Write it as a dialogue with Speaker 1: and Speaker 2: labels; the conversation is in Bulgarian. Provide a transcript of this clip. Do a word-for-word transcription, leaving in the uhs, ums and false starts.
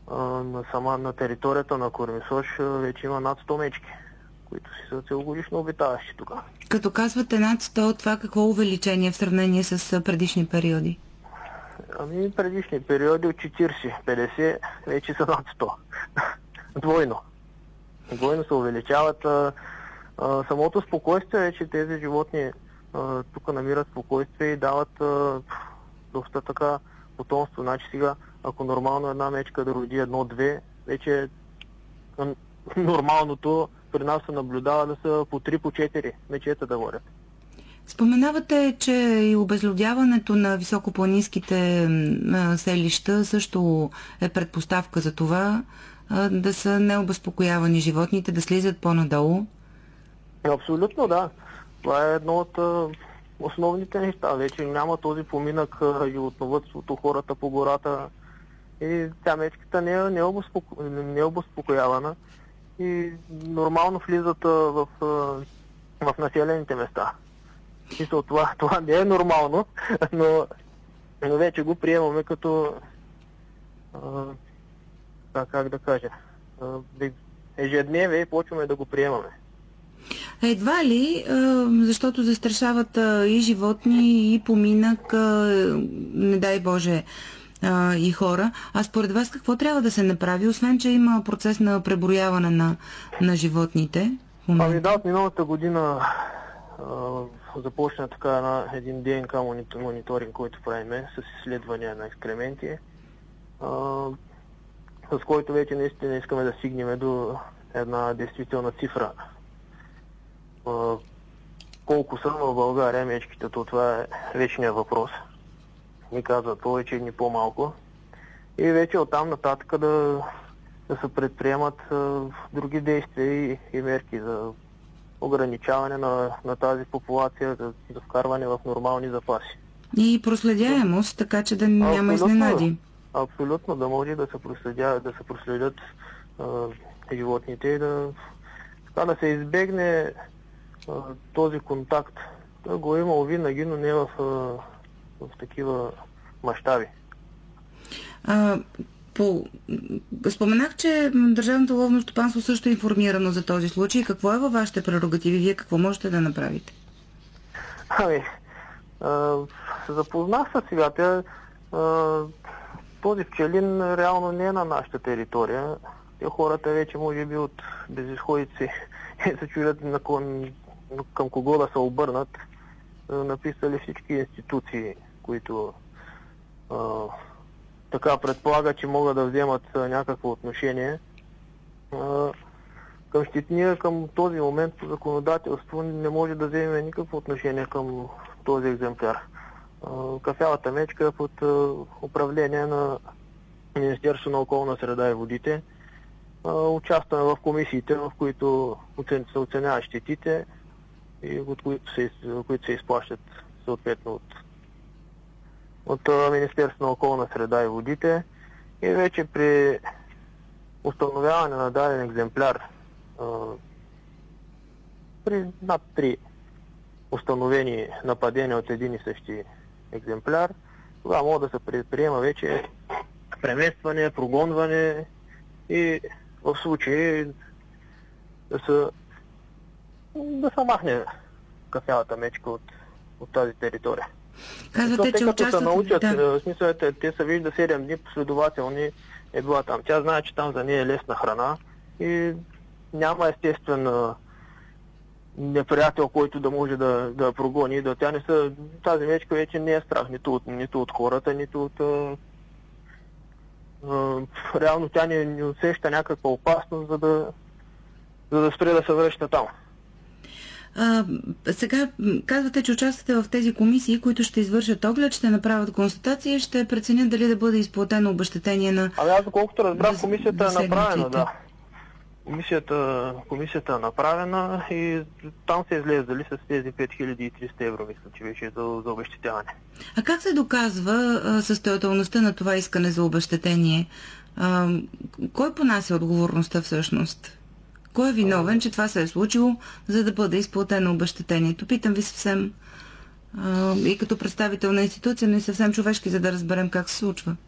Speaker 1: а, на сама на територията на Кормисош вече има над сто мечки, които си са целогодишно обитаващи тук.
Speaker 2: Като казвате над сто, това какво увеличение в сравнение с предишни периоди?
Speaker 1: Ами предишни периоди от четиридесет петдесет вече са над сто. Двойно. Двойно се увеличават. А, а, самото спокойствие вече тези животни а, тук намират спокойствие и дават а, доста така потомство. Значи сега, ако нормално една мечка да роди едно-две, вече нормалното при нас се наблюдава да са по три, по четири мечета да водят.
Speaker 2: Споменавате, че и обезлюдяването на високопланинските селища също е предпоставка за това да са необезпокоявани животните, да слизат по-надолу.
Speaker 1: Абсолютно, да. Това е едно от основните неща. Вече няма този поминък животновъдството, хората по гората. И тя мечката не е, не е, обезпоко... не е обезпокоявана и нормално влизат в, в населените места. Мисля, това, това не е нормално, но, но вече го приемаме като а, как да кажа, а, ежедневие и почваме да го приемаме.
Speaker 2: Едва ли, защото застрашават и животни, и поминък, не дай Боже, и хора. А според вас какво трябва да се направи, освен че има процес на преброяване на, на животните?
Speaker 1: Ами да, от миналата година а, започна така една, един ДНК мониторинг, който правиме с изследвания на екскременти, а, с който вече наистина искаме да стигнем до една действителна цифра. А, колко са в България мечките, то това е вечният въпрос. Ни казват повече, ни по-малко. И вече оттам нататък да, да се предприемат а, други действия и, и мерки за ограничаване на, на тази популация, за, за вкарване в нормални запаси.
Speaker 2: И проследяемост, така че да няма изненади.
Speaker 1: Абсолютно, да може да се проследят, да се проследят а, животните и да, така, да се избегне а, този контакт. Той го е имал винаги, но не в, а, в такива мащаби.
Speaker 2: А, по... Споменах, че Държавното ловно стопанство също е информирано за този случай. Какво е във вашите прерогативи? Вие какво можете да направите?
Speaker 1: Ами, а, запознах се сега. Тя, а, този пчелин реално не е на нашата територия. Те хората вече може би от безизходици се чудят на към, към кого да се обърнат. Написали всички институции, които а, така предполага, че могат да вземат а, някакво отношение. А, към щитния, към този момент по законодателство не може да вземе никакво отношение към този екземпляр. А, кафявата мечка е под а, управление на Министерството на околна среда и водите. А, участваме в комисиите, в които се оценяват щетите и от които се, които се изплащат съответно от, от Министерството на околна среда и водите. И вече при установяване на даден екземпляр а, при над три установени нападения от един и същи екземпляр, тогава може да се предприема вече преместване, прогонване и в случай да се да се махне кафявата мечка от, от тази територия.
Speaker 2: Казвате, че участват...
Speaker 1: се научат,
Speaker 2: да.
Speaker 1: в смисъл, те, те са вижда седем дни последователни е била там. Тя знае, че там за нея е лесна храна и няма естествен неприятел, който да може да, да прогони. Да, тя не са, тази мечка вече не е страх нито от, нито от хората, нито от... А, а, реално тя не, не усеща някаква опасност, за да, за да спре да се връща там.
Speaker 2: А, сега казвате, че участвате в тези комисии, които ще извършат оглед, ще направят констатация и ще преценят дали да бъде изплатено обезщетение на...
Speaker 1: Ами аз доколкото разбрах, комисията е направена, да. Комисията, комисията е направена и там се излезали с тези пет хиляди и триста евро, мисля, че беше за, за обезщетяване.
Speaker 2: А как се доказва а, състоятелността на това искане за обезщетение? А, кой понася отговорността всъщност? Кой е виновен, че това се е случило, за да бъде изплатено обезщетението? Питам ви съвсем а, и като представител на институция, но и съвсем човешки, за да разберем как се случва.